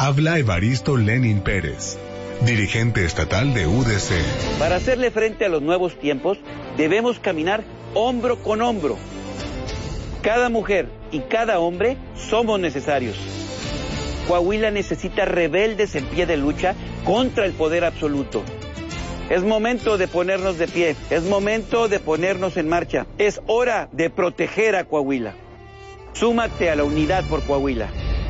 Habla Evaristo Lenin Pérez, dirigente estatal de UDC. Para hacerle frente a los nuevos tiempos, debemos caminar hombro con hombro. Cada mujer y cada hombre somos necesarios. Coahuila necesita rebeldes en pie de lucha contra el poder absoluto. Es momento de ponernos de pie, es momento de ponernos en marcha. Es hora de proteger a Coahuila. Súmate a la unidad por Coahuila.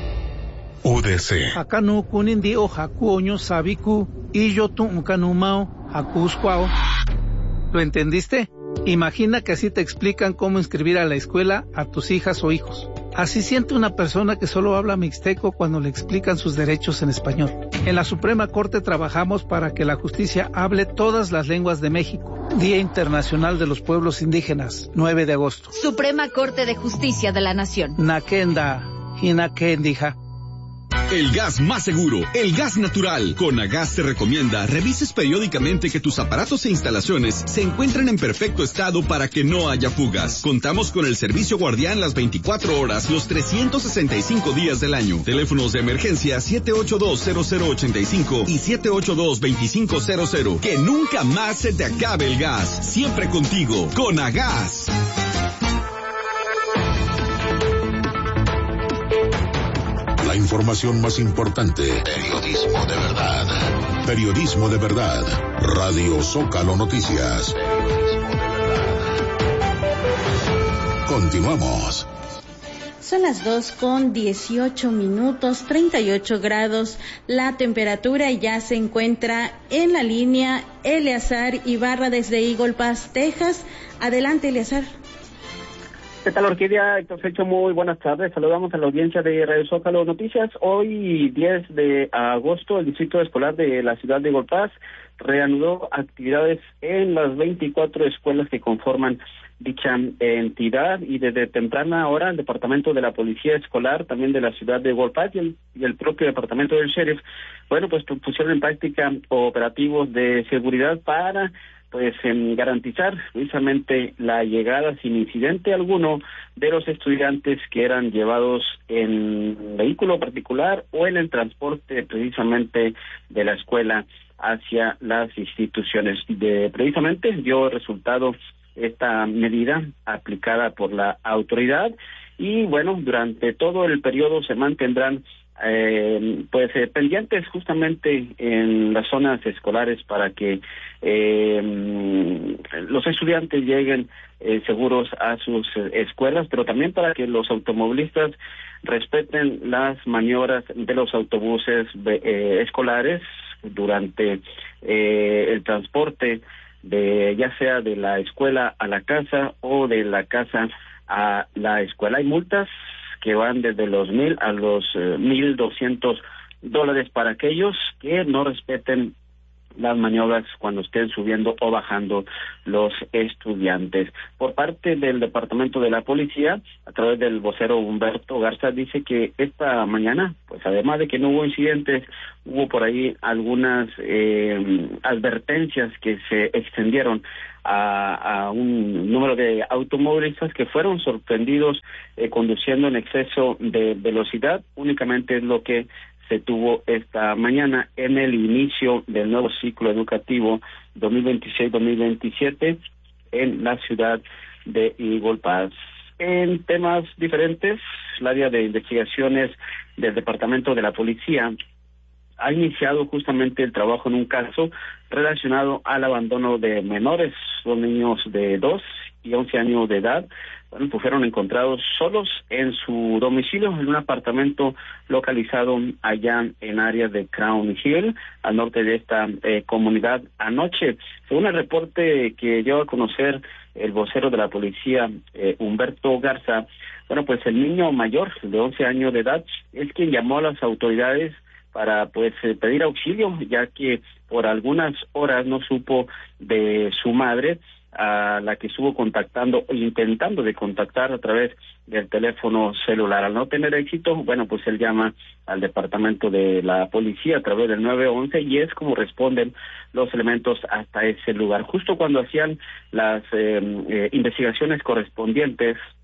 UDC. Acanu kunindi o jacuoño sabiku y yo tu canumao jacuscuao. ¿Lo entendiste? Imagina que así te explican cómo inscribir a la escuela a tus hijas o hijos. Así siente una persona que solo habla mixteco cuando le explican sus derechos en español. En la Suprema Corte trabajamos para que la justicia hable todas las lenguas de México. Día Internacional de los Pueblos Indígenas, 9 de agosto. Suprema Corte de Justicia de la Nación. Nakenda, hinakendija. El gas más seguro, el gas natural. Conagas te recomienda revises periódicamente que tus aparatos e instalaciones se encuentren en perfecto estado para que no haya fugas. Contamos con el servicio guardián las 24 horas, los 365 días del año. Teléfonos de emergencia 782-0085 y 782-2500. Que nunca más se te acabe el gas. Siempre contigo, Conagas. La información más importante. Periodismo de verdad. Periodismo de verdad. Radio Zócalo Noticias. Continuamos. Son las 2:18, 38 grados la temperatura y ya se encuentra en la línea Eleazar Ibarra desde Eagle Pass, Texas. Adelante, Eleazar. ¿Qué tal, Orquídea? Fecho, muy buenas tardes. Saludamos a la audiencia de Radio Zócalo Noticias. Hoy, 10 de agosto, el Distrito Escolar de la ciudad de Eagle Pass reanudó actividades en las 24 escuelas que conforman dicha entidad, y desde temprana hora el Departamento de la Policía Escolar, también de la ciudad de Eagle Pass y el propio Departamento del Sheriff, pues pusieron en práctica operativos de seguridad para garantizar precisamente la llegada sin incidente alguno de los estudiantes que eran llevados en vehículo particular o en el transporte precisamente de la escuela hacia las instituciones. Precisamente dio resultado esta medida aplicada por la autoridad y durante todo el periodo se mantendrán pendientes justamente en las zonas escolares para que los estudiantes lleguen seguros a sus escuelas, pero también para que los automovilistas respeten las maniobras de los autobuses escolares durante el transporte ya sea de la escuela a la casa o de la casa a la escuela. Hay multas que van desde los $1,000 a los $1,200 para aquellos que no respeten las maniobras cuando estén subiendo o bajando los estudiantes. Por parte del Departamento de la Policía, a través del vocero Humberto Garza, dice que esta mañana, además de que no hubo incidentes, hubo por ahí algunas advertencias que se extendieron a un número de automovilistas que fueron sorprendidos conduciendo en exceso de velocidad. Únicamente es lo que se tuvo esta mañana en el inicio del nuevo ciclo educativo 2026-2027 en la ciudad de Eagle Pass. En temas diferentes, el área de investigaciones del Departamento de la Policía ha iniciado justamente el trabajo en un caso relacionado al abandono de menores, dos niños de 2 y 11 años de edad. Fueron encontrados solos en su domicilio, en un apartamento localizado allá en área de Crown Hill, al norte de esta comunidad anoche. Según el reporte que dio a conocer el vocero de la policía, Humberto Garza, el niño mayor de 11 años de edad es quien llamó a las autoridades para pedir auxilio, ya que por algunas horas no supo de su madre, a la que estuvo intentando de contactar a través del teléfono celular. Al no tener éxito, él llama al departamento de la policía a través del 911 y es como responden los elementos hasta ese lugar. Justo cuando hacían las investigaciones correspondientes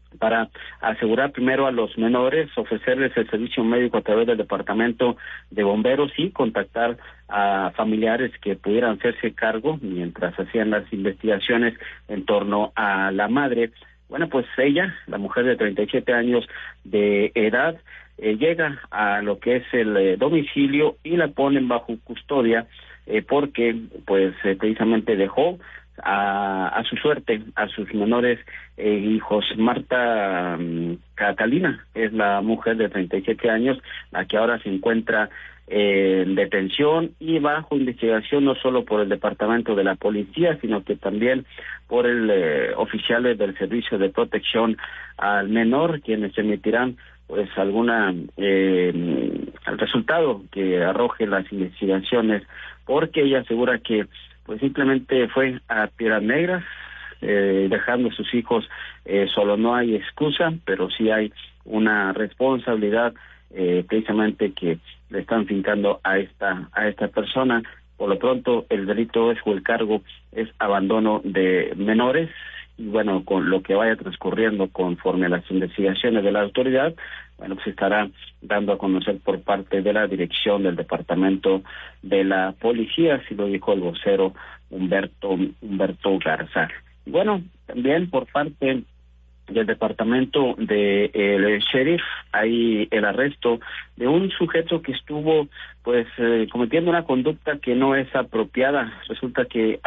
para asegurar primero a los menores, ofrecerles el servicio médico a través del departamento de bomberos y contactar a familiares que pudieran hacerse cargo mientras hacían las investigaciones en torno a la madre. Bueno, pues ella, la mujer de 37 años de edad, llega a lo que es el domicilio y la ponen bajo custodia porque pues precisamente dejó a su suerte a sus menores hijos. Marta Catalina es la mujer de 37 años, la que ahora se encuentra en detención y bajo investigación no solo por el departamento de la policía, sino que también por el oficiales del servicio de protección al menor, quienes emitirán pues alguna el resultado que arroje las investigaciones, porque ella asegura que pues simplemente fue a Piedras Negras dejando a sus hijos solo. No hay excusa, pero sí hay una responsabilidad precisamente que le están fincando a esta persona. Por lo pronto el delito o el cargo es abandono de menores, y bueno, con lo que vaya transcurriendo conforme a las investigaciones de la autoridad, bueno, se estará dando a conocer por parte de la dirección del departamento de la policía, así lo dijo el vocero Humberto Garza. Bueno, también por parte del departamento de el sheriff hay el arresto de un sujeto que estuvo pues cometiendo una conducta que no es apropiada. Resulta que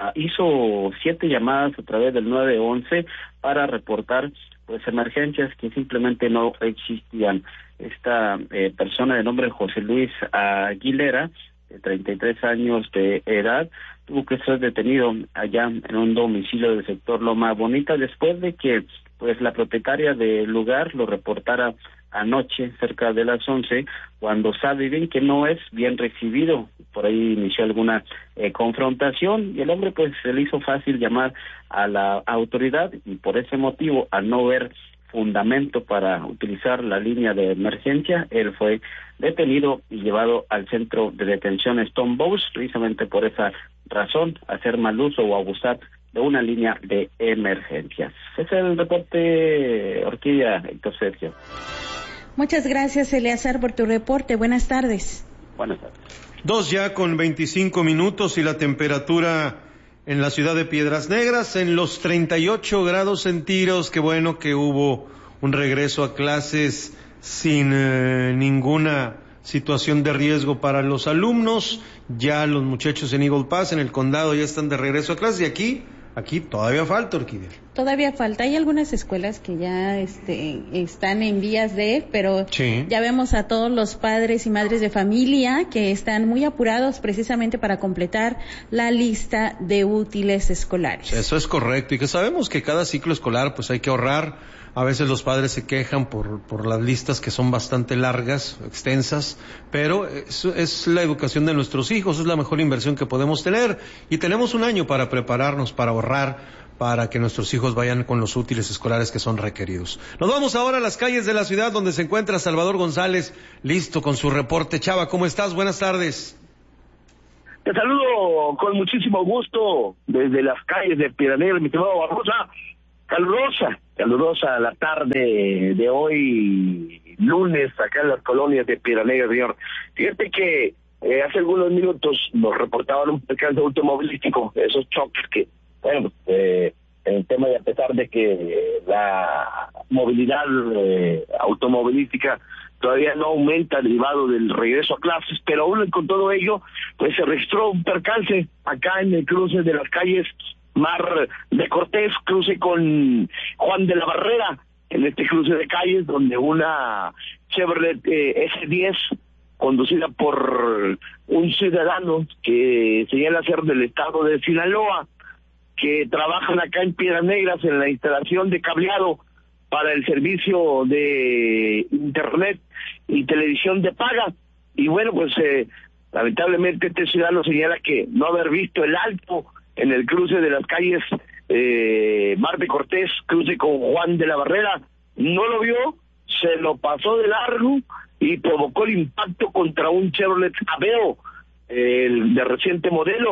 hizo 7 llamadas a través del 911 para reportar pues emergencias que simplemente no existían. Esta persona de nombre José Luis Aguilera, de 33 años de edad, tuvo que ser detenido allá en un domicilio del sector Loma Bonita después de que pues la propietaria del lugar lo reportara anoche cerca de las 11, cuando sabe bien que no es bien recibido. Por ahí inició alguna confrontación y el hombre pues se le hizo fácil llamar a la autoridad, y por ese motivo, al no ver fundamento para utilizar la línea de emergencia, él fue detenido y llevado al centro de detención Stone Bows, precisamente por esa razón, hacer mal uso o abusar de una línea de emergencias. Ese es el reporte, Orquídea, Héctor Sergio. Muchas gracias, Eleazar, por tu reporte. Buenas tardes. Buenas tardes. 2:25 y la temperatura en la ciudad de Piedras Negras en los 38 grados centígrados. Qué bueno que hubo un regreso a clases sin ninguna situación de riesgo para los alumnos. Ya los muchachos en Eagle Pass, en el condado, ya están de regreso a clases, y aquí todavía falta, Orquídea. Todavía falta. Hay algunas escuelas que ya están en vías de, pero sí, ya vemos a todos los padres y madres de familia que están muy apurados precisamente para completar la lista de útiles escolares. Eso es correcto, y que sabemos que cada ciclo escolar pues hay que ahorrar. A veces los padres se quejan por las listas que son bastante largas, extensas, pero es la educación de nuestros hijos, es la mejor inversión que podemos tener, y tenemos un año para prepararnos, para ahorrar, para que nuestros hijos vayan con los útiles escolares que son requeridos. Nos vamos ahora a las calles de la ciudad, donde se encuentra Salvador González, listo con su reporte. Chava, ¿cómo estás? Buenas tardes. Te saludo con muchísimo gusto desde las calles de Piedras Negras, mi estimado Barbosa. Calurosa la tarde de hoy, lunes, acá en las colonias de Piedras Negras, señor. Fíjate que hace algunos minutos nos reportaban un percance automovilístico, esos choques que, bueno, el tema, y a pesar de que la movilidad automovilística todavía no aumenta derivado del regreso a clases, pero aún con todo ello, pues se registró un percance acá en el cruce de las calles Mar de Cortés, cruce con Juan de la Barrera, en este cruce de calles donde una Chevrolet S10 conducida por un ciudadano que señala ser del estado de Sinaloa, que trabajan acá en Piedras Negras en la instalación de cableado para el servicio de internet y televisión de paga. Y bueno, pues lamentablemente este ciudadano señala que no haber visto el alto en el cruce de las calles Mar de Cortés, cruce con Juan de la Barrera, no lo vio, se lo pasó de largo y provocó el impacto contra un Chevrolet Aveo de reciente modelo,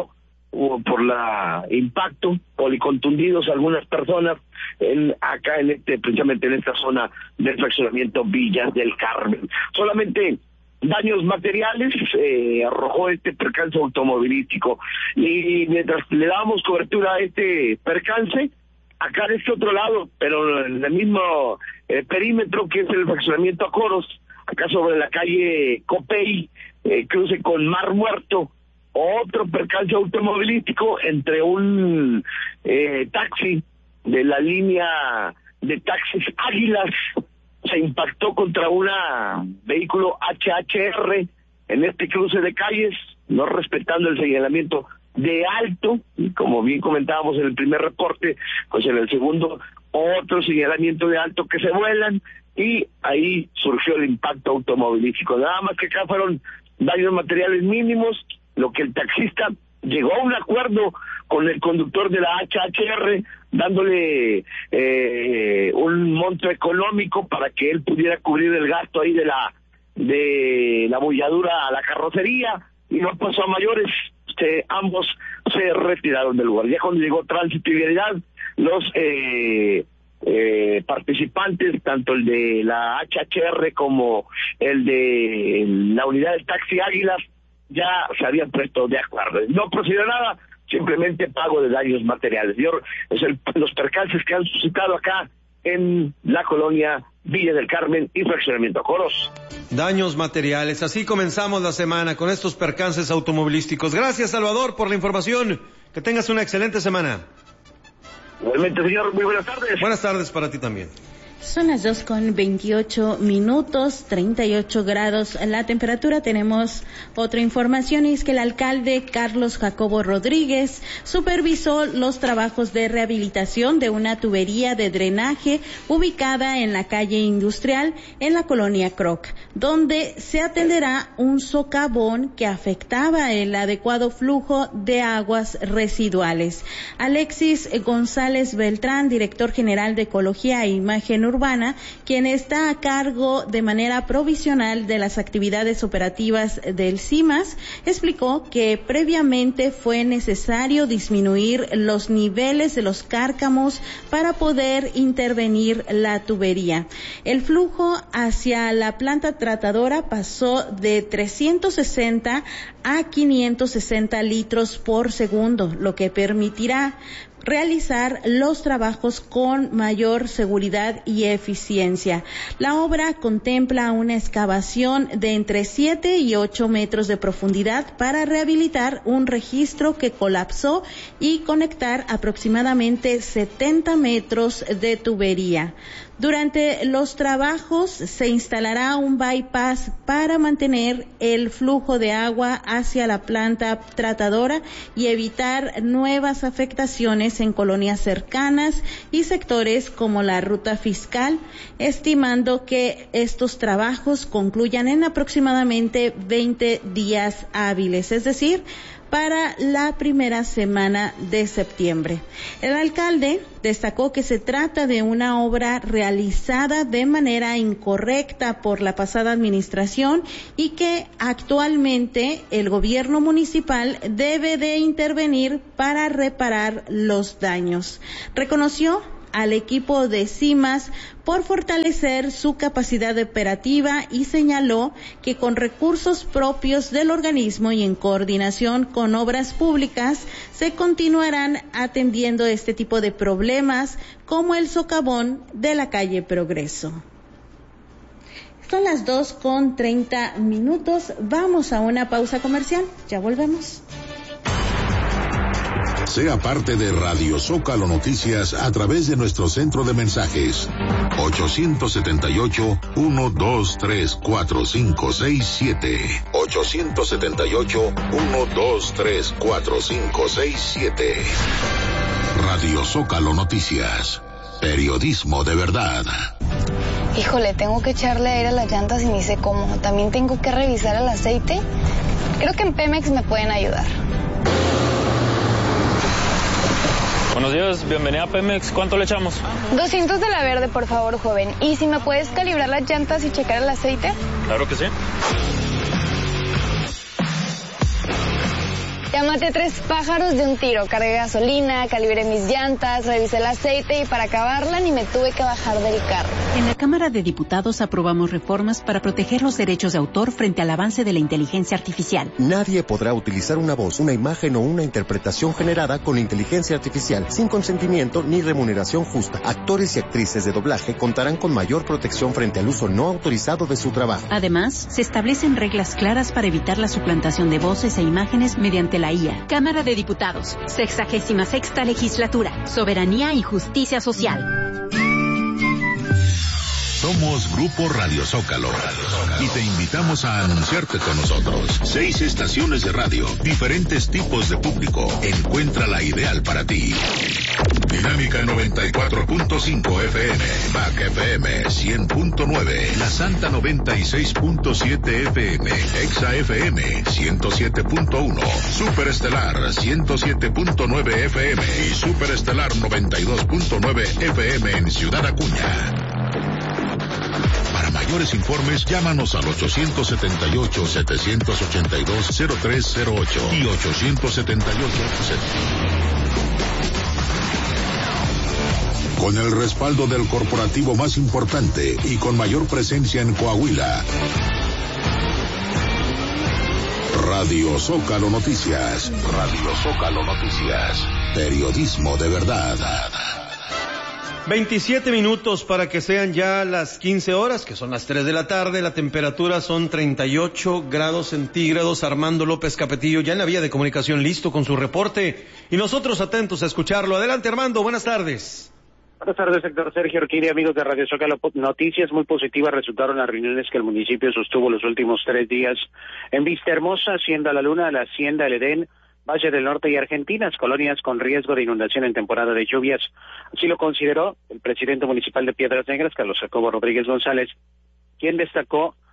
por la impacto, policontundidos algunas personas precisamente en esta zona del fraccionamiento Villas del Carmen. Solamente daños materiales arrojó este percance automovilístico, y mientras le dábamos cobertura a este percance, acá de este otro lado, pero en el mismo perímetro que es el fraccionamiento Acoros, acá sobre la calle Copey, cruce con Mar Muerto, otro percance automovilístico entre un taxi de la línea de taxis Águilas, se impactó contra un vehículo HHR en este cruce de calles, no respetando el señalamiento de alto, y como bien comentábamos en el primer reporte, pues en el segundo otro señalamiento de alto que se vuelan, y ahí surgió el impacto automovilístico. Nada más que acá fueron daños materiales mínimos, lo que el taxista llegó a un acuerdo con el conductor de la HHR, dándole un monto económico para que él pudiera cubrir el gasto ahí de la bolladura a la carrocería, y no pasó a mayores. Ambos se retiraron del lugar. Ya cuando llegó Tránsito y Vialidad, los participantes, tanto el de la HHR como el de la unidad del taxi Águilas, ya se habían puesto de acuerdo. No procedió nada, simplemente pago de daños materiales. Los percances que han suscitado acá en la colonia Villa del Carmen y fraccionamiento Acoros. Daños materiales. Así comenzamos la semana con estos percances automovilísticos. Gracias, Salvador, por la información. Que tengas una excelente semana. Igualmente, señor, muy buenas tardes. Buenas tardes para ti también. Son las 2:28, 38 grados la temperatura. Tenemos otra información, y es que el alcalde Carlos Jacobo Rodríguez supervisó los trabajos de rehabilitación de una tubería de drenaje ubicada en la calle Industrial en la colonia Croc, donde se atenderá un socavón que afectaba el adecuado flujo de aguas residuales. Alexis González Beltrán, director general de Ecología e Imagen Urbana, quien está a cargo de manera provisional de las actividades operativas del CIMAS, explicó que previamente fue necesario disminuir los niveles de los cárcamos para poder intervenir la tubería. El flujo hacia la planta tratadora pasó de 360 a 560 litros por segundo, lo que permitirá realizar los trabajos con mayor seguridad y eficiencia. La obra contempla una excavación de entre 7 y 8 metros de profundidad para rehabilitar un registro que colapsó y conectar aproximadamente 70 metros de tubería. Durante los trabajos se instalará un bypass para mantener el flujo de agua hacia la planta tratadora y evitar nuevas afectaciones en colonias cercanas y sectores como la Ruta Fiscal, estimando que estos trabajos concluyan en aproximadamente 20 días hábiles, es decir, para la primera semana de septiembre. El alcalde destacó que se trata de una obra realizada de manera incorrecta por la pasada administración y que actualmente el gobierno municipal debe de intervenir para reparar los daños. Reconoció al equipo de CIMAS por fortalecer su capacidad operativa y señaló que con recursos propios del organismo y en coordinación con obras públicas se continuarán atendiendo este tipo de problemas como el socavón de la calle Progreso. Son las 2:30. Vamos a una pausa comercial. Ya volvemos. Sea parte de Radio Zócalo Noticias a través de nuestro centro de mensajes 878-123-4567 878-123-4567. Radio Zócalo Noticias, periodismo de verdad. Híjole, tengo que echarle aire a las llantas y ni sé cómo. También tengo que revisar el aceite. Creo que en Pemex me pueden ayudar. Buenos días, bienvenida a Pemex. ¿Cuánto le echamos? 200 de la verde, por favor, joven. ¿Y si me puedes calibrar las llantas y checar el aceite? Claro que sí. Ya maté 3 pájaros de un tiro. Cargué gasolina, calibré mis llantas, revisé el aceite y para acabarla ni me tuve que bajar del carro. En la Cámara de Diputados aprobamos reformas para proteger los derechos de autor frente al avance de la inteligencia artificial. Nadie podrá utilizar una voz, una imagen o una interpretación generada con inteligencia artificial sin consentimiento ni remuneración justa. Actores y actrices de doblaje contarán con mayor protección frente al uso no autorizado de su trabajo. Además, se establecen reglas claras para evitar la suplantación de voces e imágenes mediante la IA. Cámara de Diputados, 66ª Legislatura, Soberanía y Justicia Social. Somos Grupo Radio Zócalo y te invitamos a anunciarte con nosotros. 6 estaciones de radio, diferentes tipos de público. Encuentra la ideal para ti. Dinámica 94.5 FM, Back FM 100.9, La Santa 96.7 FM, Exa FM 107.1, Superestelar 107.9 FM y Superestelar 92.9 FM en Ciudad Acuña. Para mayores informes, llámanos al 878-782-0308 y 878. Con el respaldo del corporativo más importante y con mayor presencia en Coahuila. Radio Zócalo Noticias. Radio Zócalo Noticias. Periodismo de verdad. 27 minutos para que sean ya las 15 horas, que son las 3 de la tarde. La temperatura son 38 grados centígrados. Armando López Capetillo ya en la vía de comunicación, listo con su reporte. Y nosotros atentos a escucharlo. Adelante, Armando, buenas tardes. Buenas tardes, sector Sergio Orquídea, amigos de Radio Zócalo. Noticias muy positivas resultaron las reuniones que el municipio sostuvo los últimos 3 días en Vista Hermosa, Hacienda La Luna, la Hacienda El Edén, Valle del Norte y Argentinas, colonias con riesgo de inundación en temporada de lluvias. Así lo consideró el presidente municipal de Piedras Negras, Carlos Jacobo Rodríguez González, quien destacó